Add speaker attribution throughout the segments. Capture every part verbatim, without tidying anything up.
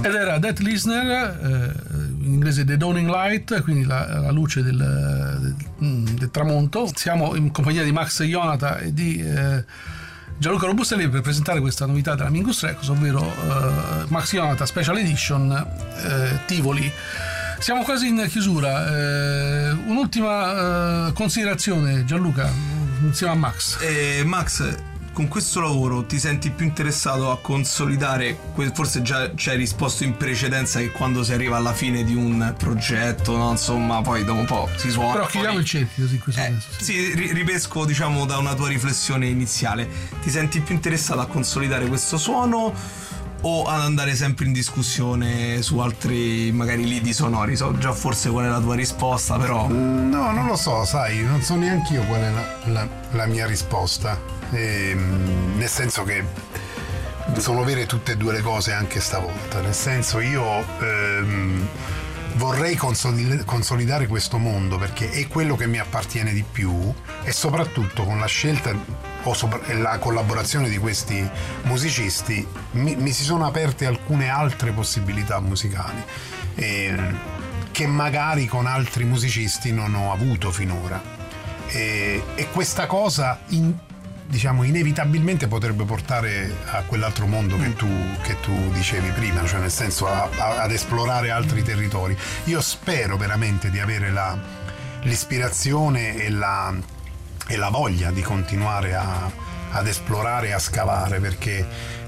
Speaker 1: ed era Death Listener, eh, in inglese The Dawning Light, quindi la, la luce del, del, del tramonto. Siamo in compagnia di Max Ionata e di eh, Gianluca Robustelli per presentare questa novità della Mingus Records, ovvero eh, Max Ionata Special Edition eh, Tivoli. Siamo quasi in chiusura, eh, un'ultima eh, considerazione, Gianluca, insieme a Max.
Speaker 2: eh, Max, con questo lavoro ti senti più interessato a consolidare, forse già ci hai risposto in precedenza che quando si arriva alla fine di un progetto, no? Insomma, poi dopo un po' si suona.
Speaker 1: Però chiudiamo il cerchio così in questo
Speaker 2: eh,
Speaker 1: senso. Sì,
Speaker 2: sì, ripesco diciamo da una tua riflessione iniziale. Ti senti più interessato a consolidare questo suono o ad andare sempre in discussione su altri magari lidi sonori? So già forse qual è la tua risposta, però
Speaker 3: no, non lo so, sai, non so neanche io qual è la, la, la mia risposta. E, nel senso che sono vere tutte e due le cose anche stavolta, nel senso io ehm, vorrei consolid- consolidare questo mondo perché è quello che mi appartiene di più e soprattutto con la scelta o sopra- la collaborazione di questi musicisti mi, mi si sono aperte alcune altre possibilità musicali eh, che magari con altri musicisti non ho avuto finora e, e questa cosa in, diciamo inevitabilmente potrebbe portare a quell'altro mondo che tu, che tu dicevi prima, cioè nel senso a, a, ad esplorare altri territori. Io spero veramente di avere la, l'ispirazione e la, e la voglia di continuare a, ad esplorare e a scavare, perché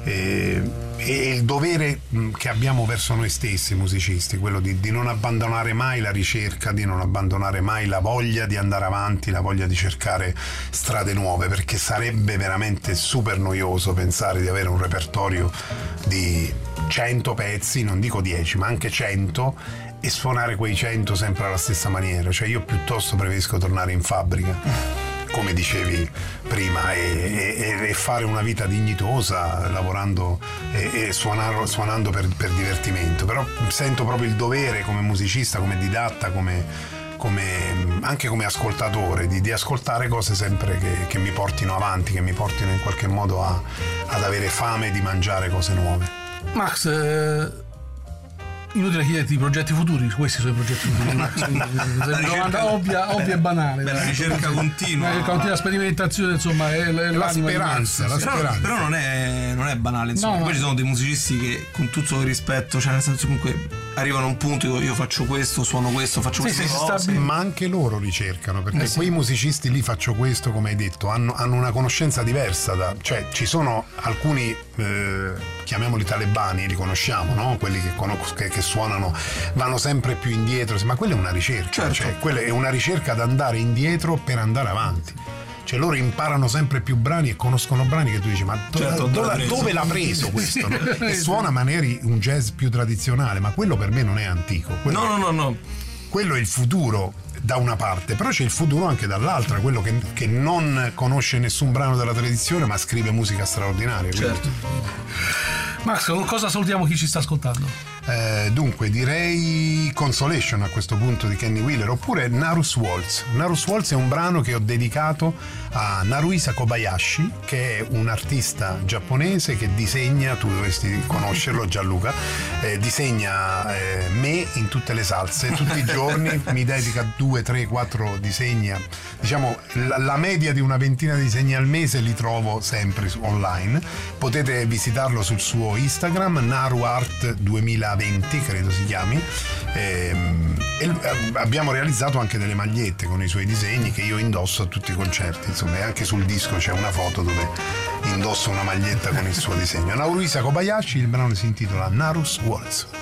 Speaker 3: eh, è il dovere che abbiamo verso noi stessi musicisti, quello di, di non abbandonare mai la ricerca, di non abbandonare mai la voglia di andare avanti, la voglia di cercare strade nuove, perché sarebbe veramente super noioso pensare di avere un repertorio di cento pezzi, non dico dieci ma anche cento, e suonare quei cento sempre alla stessa maniera. Cioè io piuttosto preferisco tornare in fabbrica come dicevi prima e, e, e fare una vita dignitosa lavorando e, e suonare, suonando per, per divertimento, però sento proprio il dovere come musicista, come didatta, come, come anche come ascoltatore di, di ascoltare cose sempre che, che mi portino avanti, che mi portino in qualche modo a, ad avere fame di mangiare cose nuove.
Speaker 1: Max, eh... inutile chiederti i progetti futuri, questi sono i progetti futuri. Una domanda ovvia, ovvia e banale.
Speaker 2: La ricerca continua.
Speaker 1: La ricerca continua, sperimentazione, insomma, è
Speaker 3: la, la speranza, la
Speaker 2: però,
Speaker 3: speranza.
Speaker 2: Però non è, non è banale, insomma. No, poi no. Ci sono dei musicisti che con tutto il rispetto, cioè nel senso comunque arrivano a un punto, io, io faccio questo, suono questo, faccio
Speaker 1: sì,
Speaker 2: questo.
Speaker 1: Sì,
Speaker 2: cose.
Speaker 3: Ma anche loro ricercano, perché
Speaker 1: eh sì.
Speaker 3: quei musicisti lì, faccio questo, come hai detto, hanno, hanno una conoscenza diversa da, cioè ci sono alcuni eh, chiamiamoli talebani, li conosciamo, no? Quelli che, conosco, che, che suonano vanno sempre più indietro, ma quella è una ricerca,
Speaker 2: certo.
Speaker 3: Cioè quella è una ricerca ad andare indietro per andare avanti. Cioè loro imparano sempre più brani e conoscono brani che tu dici ma do,
Speaker 2: certo,
Speaker 3: dove, dove l'ha preso questo? No? E suona magari un jazz più tradizionale, ma quello per me non è antico, quello,
Speaker 2: no no no no
Speaker 3: quello è il futuro da una parte, però c'è il futuro anche dall'altra, quello che, che non conosce nessun brano della tradizione ma scrive musica straordinaria.
Speaker 2: Certo.
Speaker 1: Max, con cosa salutiamo chi ci sta ascoltando?
Speaker 3: Eh, dunque direi Consolation a questo punto di Kenny Wheeler, oppure Narus Waltz. Narus Waltz è un brano che ho dedicato a Naruhisa Kobayashi, che è un artista giapponese che disegna, tu dovresti conoscerlo Gianluca, eh, disegna eh, me in tutte le salse, tutti i giorni mi dedica due, tre, quattro disegni, diciamo la, la media di una ventina di disegni al mese li trovo sempre online, potete visitarlo sul suo Instagram, NaruArt duemilaventi credo si chiami, e, e abbiamo realizzato anche delle magliette con i suoi disegni che io indosso a tutti i concerti, insomma, e anche sul disco c'è una foto dove indosso una maglietta con il suo disegno. Naruhisa Kobayashi, il brano si intitola Narus Waltz.